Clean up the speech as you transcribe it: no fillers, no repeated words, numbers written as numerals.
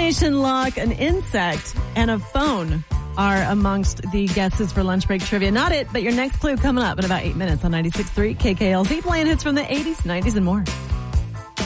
combination lock, an insect, and a phone are amongst the guesses for lunch break trivia. Not it, but your next clue coming up in about 8 minutes on 96.3 KKLZ, playing hits from the 80s, 90s, and more.